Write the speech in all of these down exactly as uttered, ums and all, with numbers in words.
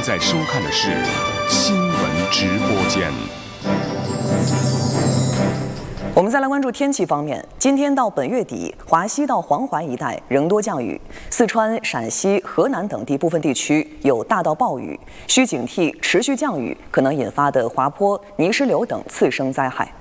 在收看的是新闻直播间。 我们再来关注天气方面，今天到本月底，华西到黄淮一带仍多降雨，四川、陕西、河南等地部分地区有大到暴雨，需警惕持续降雨可能引发的滑坡、泥石流等次生灾害。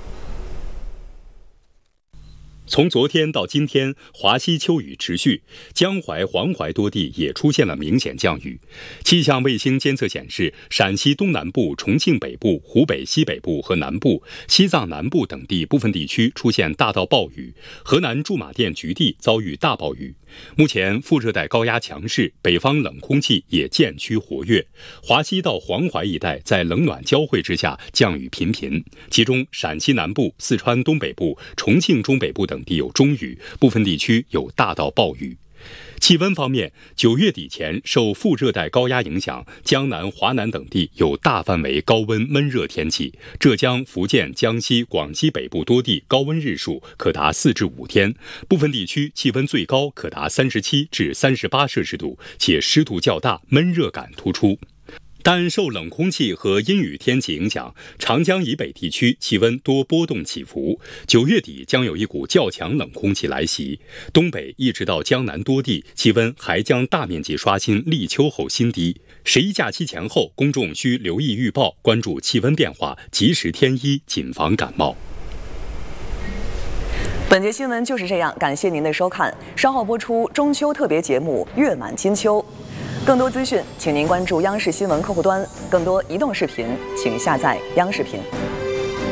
从昨天到今天，华西秋雨持续，江淮、黄淮多地也出现了明显降雨。气象卫星监测显示，陕西东南部、重庆北部、湖北西北部和南部、西藏南部等地部分地区出现大到暴雨，河南驻马店局地遭遇大暴雨。目前副热带高压强势，北方冷空气也渐趋活跃，华西到黄淮一带在冷暖交汇之下降雨频频，其中陕西南部、四川东北部、重庆中北部等地有中雨，部分地区有大到暴雨。气温方面，九月底前受副热带高压影响，江南、华南等地有大范围高温闷热天气。浙江、福建、江西、广西北部多地高温日数可达四至五天，部分地区气温最高可达三十七至三十八摄氏度，且湿度较大，闷热感突出。但受冷空气和阴雨天气影响，长江以北地区气温多波动起伏。九月底将有一股较强冷空气来袭，东北一直到江南多地气温还将大面积刷新立秋后新低。十一假期前后，公众需留意预报，关注气温变化，及时添衣，谨防感冒。 本节新闻就是这样，感谢您的收看。稍后播出中秋特别节目《月满金秋》。更多资讯，请您关注央视新闻客户端。更多移动视频，请下载央视频。